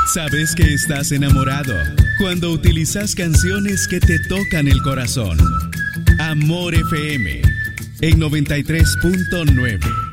Sabes que estás enamorado cuando utilizas canciones que te tocan el corazón. Amor FM en 93.9.